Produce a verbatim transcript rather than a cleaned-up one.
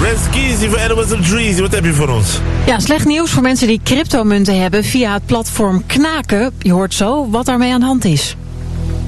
Let's kiezen voor Animals and Trees. Wat heb je voor ons? Ja, slecht nieuws voor mensen die cryptomunten hebben via het platform Knaken. Je hoort zo wat daarmee aan de hand is.